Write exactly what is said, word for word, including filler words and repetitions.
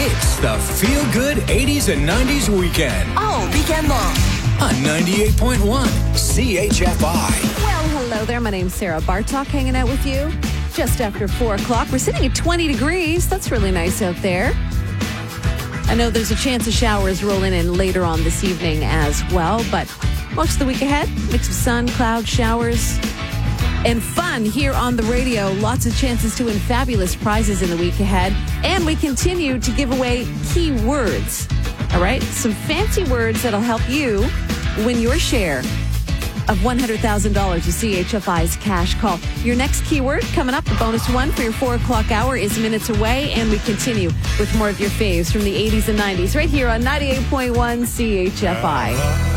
It's the Feel Good eighties and nineties Weekend All weekend long. on ninety-eight point one C H F I. Well, hello there. My name's Sarah Bartok, hanging out with you just after four o'clock. We're sitting at twenty degrees. That's really nice out there. I know there's a chance of showers rolling in later on this evening as well, but most of the week ahead, mix of sun, cloud, showers, and fun here on the radio. Lots of chances to win fabulous prizes in the week ahead. And we continue to give away key words. All right? Some fancy words that'll help you win your share of one hundred thousand dollars of C H F I's cash call. Your next keyword coming up, the bonus one for your four o'clock hour is minutes away. And we continue with more of your faves from the eighties and nineties right here on ninety-eight point one C H F I.